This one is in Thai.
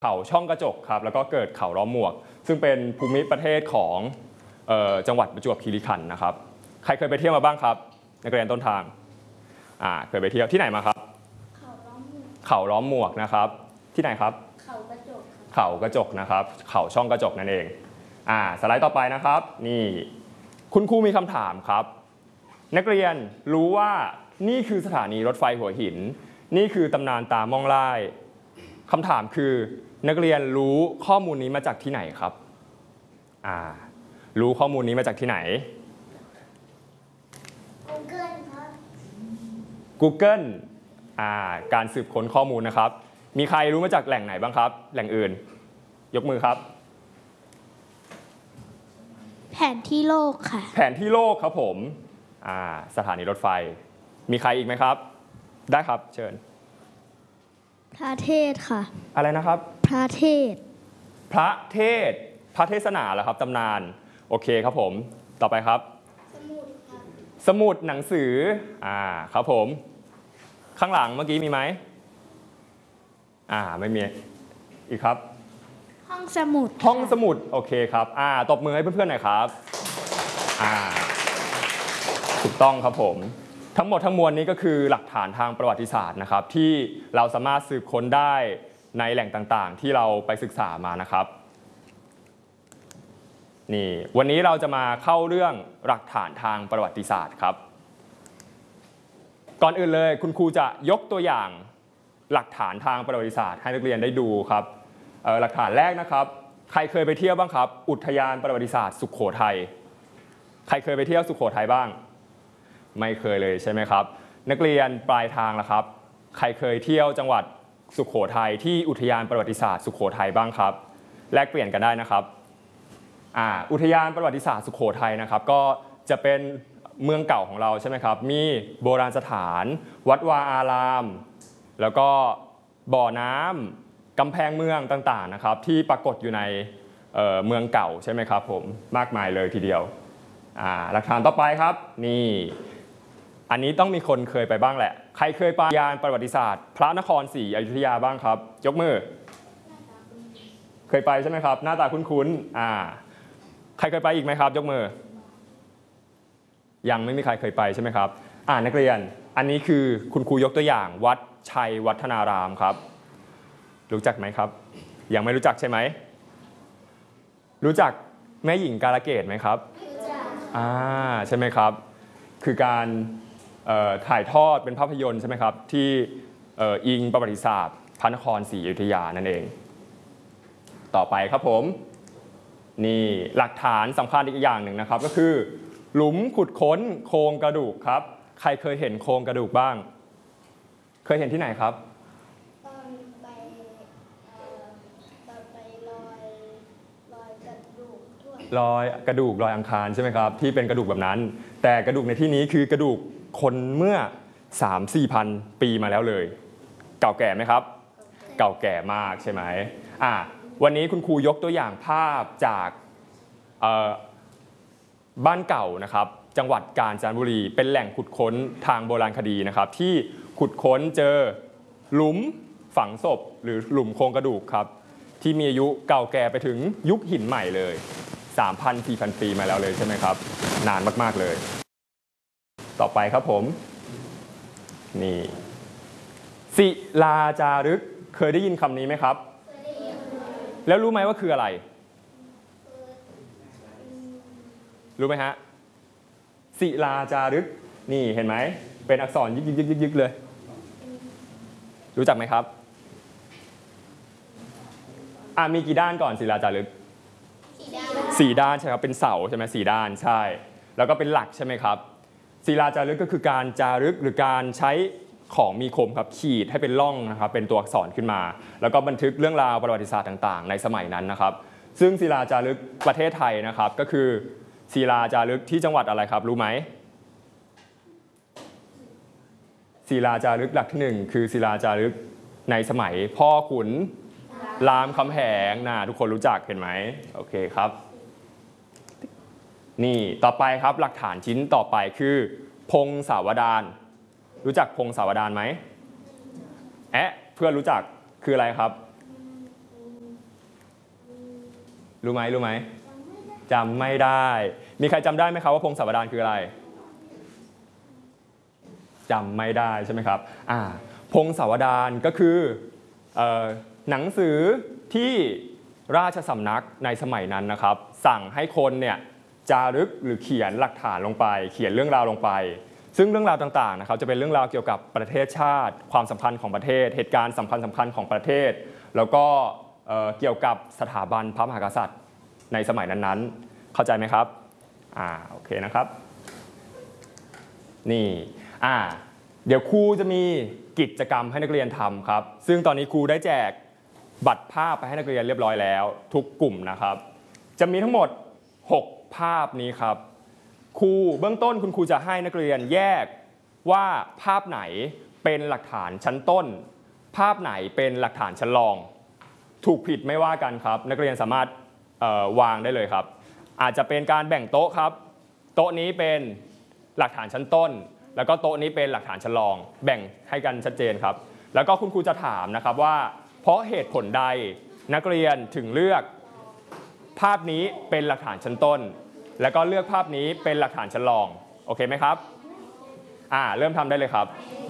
เขาช่องกระจกครับแล้วก็เกิดเขาล้อมหมวกซึ่งเป็นภูมิประเทศของจังหวัดประจวบคีรีขันธ์นะครับใครเคยไปเที่ยวมาบ้างครับนักเรียนต้นทางเคยไปเที่ยวที่ไหนมาครับเขาล้อมหมวกนะครับที่ไหนครับเขากระจกนะครับเขาช่องกระจกนั่นเองสไลด์ต่อไปนะครับนี่คุณครูมีคำถามครับนักเรียนรู้ว่านี่คือสถานีรถไฟหัวหินนี่คือตำนานตาม่องไล่คำถามคือนักเรียนรู้ข้อมูลนี้มาจากที่ไหนครับรู้ข้อมูลนี้มาจากที่ไหน Google ครับ Google การสืบค้นข้อมูลนะครับมีใครรู้มาจากแหล่งไหนบ้างครับแหล่งอื่นยกมือครับแผนที่โลกค่ะแผนที่โลกครับผมสถานีรถไฟมีใครอีกไหมครับได้ครับเชิญพระเทศค่ะอะไรนะครับพระเทศพระเทศนาเหรอครับตำนานโอเคครับผมต่อไปครับสมุดหนังสือครับผมข้างหลังเมื่อกี้มีไหมไม่มีอีกครับห้องสมุดโอเคครับตบมือให้เพื่อนๆหน่อยครับถูกต้องครับผมทั้งหมดทั้งมวลนี้ก็คือหลักฐานทางประวัติศาสตร์นะครับที่เราสามารถสืบค้นได้ในแหล่งต่างๆที่เราไปศึกษามานะครับนี่วันนี้เราจะมาเข้าเรื่องหลักฐานทางประวัติศาสตร์ครับก่อนอื่นเลยคุณครูจะยกตัวอย่างหลักฐานทางประวัติศาสตร์ให้นักเรียนได้ดูครับหลักฐานแรกนะครับใครเคยไปเที่ยวบ้างครับอุทยานประวัติศาสตร์สุโขทัยใครเคยไปเที่ยวสุโขทัยบ้างไม่เคยเลยใช่ไหมครับนักเรียนปลายทางล่ะครับใครเคยเที่ยวจังหวัดสุโขทัยที่อุทยานประวัติศาสตร์สุโขทัยบ้างครับแลกเปลี่ยนกันได้นะครับอุทยานประวัติศาสตร์สุโขทัยนะครับก็จะเป็นเมืองเก่าของเราใช่ไหมครับมีโบราณสถานวัดวาอารามแล้วก็บ่อน้ำกำแพงเมืองต่างๆนะครับที่ปรากฏอยู่ในเมืองเก่าใช่ไหมครับผมมากมายเลยทีเดียวหลักฐานต่อไปครับนี่อันนี้ต้องมีคนเคยไปบ้างแหละใครเคยไปยานประวัติศาสตร์พระนครศรีอยุธยาบ้างครับยกมือเคยไปใช่ไหมครับหน้าตาคุ้นๆใครเคยไปอีกไหมครับยกมือยังไม่มีใครเคยไปใช่ไหมครับนักเรียนอันนี้คือคุณครูยกตัวอย่างวัดชัยวัฒนารามครับรู้จักไหมครับยังไม่รู้จักใช่ไหมรู้จักแม่หญิงกาลเกตไหมครับใช่ไหมครับคือการถ่ายทอดเป็นภาพยนตร์ใช่ไหมครับที่อิงประวัติศาสตร์พระนครศรีอยุธยานั่นเองต่อไปครับผมนี่หลักฐานสำคัญอีกอย่างหนึ่งนะครับก็คือหลุมขุดค้นโครงกระดูกครับใครเคยเห็นโครงกระดูกบ้างเคยเห็นที่ไหนครับตอนไปลอยกระดูกลอยกระดูกลอยอังคารใช่ไหมครับที่เป็นกระดูกแบบนั้นแต่กระดูกในที่นี้คือกระดูกคนเมื่อ 3-4 พันปีมาแล้วเลยเก่าแก่ไหมครับเก่าแก่มากใช่ไหมวันนี้คุณครูยกตัวอย่างภาพจากบ้านเก่านะครับจังหวัดกาญจนบุรีเป็นแหล่งขุดค้นทางโบราณคดีนะครับที่ขุดค้นเจอหลุมฝังศพหรือหลุมโครงกระดูกครับที่มีอายุเก่าแก่ไปถึงยุคหินใหม่เลย 3,000-4,000 ปีมาแล้วเลยใช่ไหมครับนานมากๆเลยต่อไปครับผมนี่ศิลาจารึกเคยได้ยินคำนี้ไหมครับแล้วรู้ไหมว่าคืออะไรรู้ไหมฮะศิลาจารึกนี่เห็นไหมเป็นอักษรยึกๆเลยรู้จักไหมครับมีกี่ด้านก่อนศิลาจารึก4 ด้านใช่ครับเป็นเสาใช่ไหม4 ด้านใช่แล้วก็เป็นหลักใช่ไหมครับศิลาจารึกก็คือการจารึกหรือการใช้ของมีคมครับขีดให้เป็นร่องนะครับเป็นตัวอักษรขึ้นมาแล้วก็บันทึกเรื่องราวประวัติศาสตร์ต่างๆในสมัยนั้นนะครับซึ่งศิลาจารึกประเทศไทยนะครับก็คือศิลาจารึกที่จังหวัดอะไรครับรู้ไหมศิลาจารึกหลักที่1คือศิลาจารึกในสมัยพ่อขุนรามคำแหงทุกคนรู้จักเห็นไหมโอเคครับนี่ต่อไปครับหลักฐานชิ้นต่อไปคือพงศาวดารรู้จักพงศาวดารไหมเพื่อนรู้จักคืออะไรครับรู้ไหมจำไม่ได้มีใครจำได้ไหมครับว่าพงศาวดารคืออะไรจำไม่ได้ใช่ไหมครับพงศาวดารก็คือหนังสือที่ราชสำนักในสมัยนั้นนะครับสั่งให้คนเนี่ยจารึกหรือเขียนหลักฐานลงไปเขียนเรื่องราวลงไปซึ่งเรื่องราวต่างๆนะครับจะเป็นเรื่องราวเกี่ยวกับประเทศชาติความสัมพันธ์ของประเทศเหตุการณ์สำคัญของประเทศแล้วก็เกี่ยวกับสถาบันพระมหากษัตริย์ในสมัยนั้นๆเข้าใจไหมครับโอเคนะครับนี่เดี๋ยวครูจะมีกิจกรรมให้นักเรียนทำครับซึ่งตอนนี้ครูได้แจกบัตรภาพไปให้นักเรียนเรียบร้อยแล้วทุกกลุ่มนะครับจะมีทั้งหมด6ภาพนี้ครับครูเบื้องต้นคุณครูจะให้นักเรียนแยกว่าภาพไหนเป็นหลักฐานชั้นต้นภาพไหนเป็นหลักฐานชั้นรองถูกผิดไม่ว่ากันครับนักเรียนสามารถวางได้เลยครับอาจจะเป็นการแบ่งโต๊ะครับโต๊ะนี้เป็นหลักฐานชั้นต้นแล้วก็โต๊ะนี้เป็นหลักฐานชั้นรองแบ่งให้กันชัดเจนครับแล้วก็คุณครูจะถามนะครับว่าเพราะเหตุผลใดนักเรียนถึงเลือกภาพนี้เป็นหลักฐานชั้นต้นแล้วก็เลือกภาพนี้เป็นหลักฐานชั้นรองโอเคไหมครับเริ่มทำได้เลยครับ